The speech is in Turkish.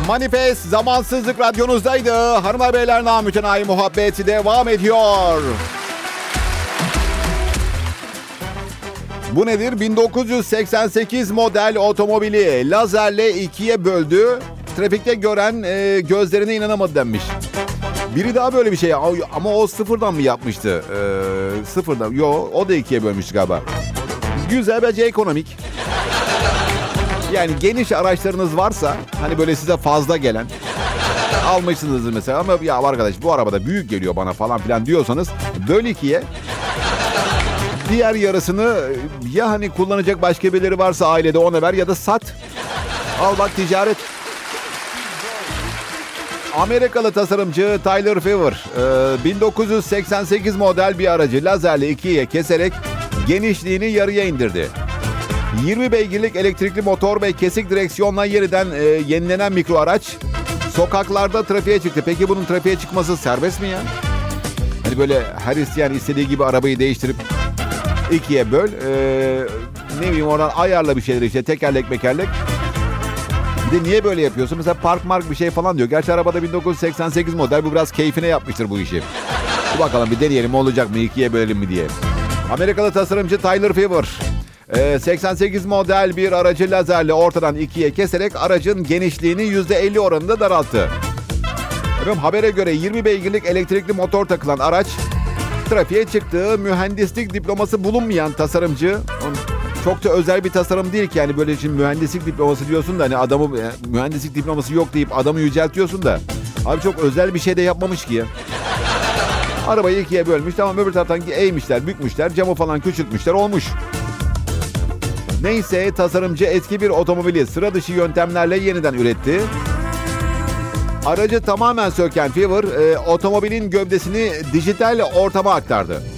Manifest Zamansızlık radyonuzdaydı. Hanımlar beyler, namütenayi muhabbeti devam ediyor. Bu nedir? 1988 model otomobili lazerle ikiye böldü. Trafikte gören gözlerine inanamadı denmiş. Biri daha böyle bir şey ama o sıfırdan mı yapmıştı? Sıfırdan. Yo, o da ikiye bölmüştü galiba. Güzel, bence ekonomik. Yani geniş araçlarınız varsa, hani böyle size fazla gelen, almışsınızdır mesela, ama ya arkadaş bu arabada büyük geliyor bana falan filan diyorsanız, böl ikiye. Diğer yarısını ya hani kullanacak başka birileri varsa ailede ona ver ya da sat. Al bak, ticaret. Amerikalı tasarımcı Tyler Fever 1988 model bir aracı lazerle ikiye keserek genişliğini yarıya indirdi. 20 beygirlik elektrikli motor ve kesik direksiyonla yeniden yenilenen mikro araç sokaklarda trafiğe çıktı. Peki bunun trafiğe çıkması serbest mi ya? Hani böyle her isteyen istediği gibi arabayı değiştirip ikiye böl. Ne bileyim, oradan ayarla bir şeyler işte, tekerlek mekerlek. Bir de niye böyle yapıyorsun? Mesela park mark bir şey falan diyor. Gerçi arabada 1988 model, bu biraz keyfine yapmıştır bu işi. Dur bakalım, bir deneyelim olacak mı, ikiye bölelim mi diye. Amerikalı tasarımcı Tyler Fever 88 model bir aracı lazerle ortadan ikiye keserek aracın genişliğini %50 oranında daralttı. Habere göre 20 beygirlik elektrikli motor takılan araç trafiğe çıktı. Mühendislik diploması bulunmayan tasarımcı, çok da özel bir tasarım değil ki yani, böyle şimdi mühendislik diploması diyorsun da hani adamı mühendislik diploması yok deyip adamı yüceltiyorsun da, abi çok özel bir şey de yapmamış ki ya. Arabayı ikiye bölmüş, tamam, öbür taraftan eğmişler, bükmüşler, camı falan küçültmüşler, olmuş. Neyse, tasarımcı eski bir otomobili sıra dışı yöntemlerle yeniden üretti. Aracı tamamen söken Fever, otomobilin gövdesini dijital ortama aktardı.